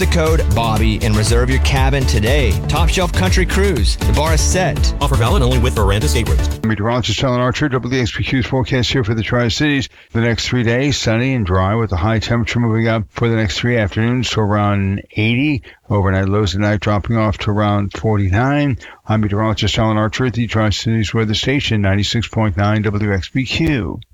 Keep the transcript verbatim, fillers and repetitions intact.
the code Bobby and reserve your cabin today. Top Shelf Country Cruise. The bar is set. Offer valid only with Veranda staterooms. Meteorologist Alan Archer, W X P Q's forecast here for the Tri-Cities. The next three days, sunny and dry with a high temperature moving up for the next three afternoons to around eighty. Overnight lows at night dropping off to around forty-nine. I'm meteorologist Alan Archer at the Tri-Cities Weather Station, ninety-six point nine W X P Q.